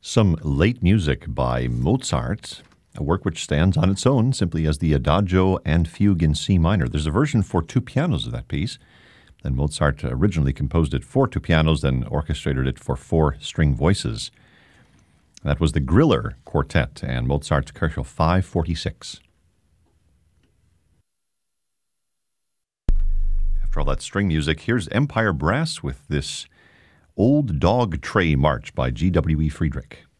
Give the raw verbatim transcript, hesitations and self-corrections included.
Some late music by Mozart, a work which stands on its own simply as the Adagio and Fugue in C minor. There's a version for two pianos of that piece. Then Mozart originally composed it for two pianos, then orchestrated it for four string voices. That was the Griller Quartet and Mozart's Köchel five forty-six. After all that string music, here's Empire Brass with this Old Dog Tray March by G W E Friedrich.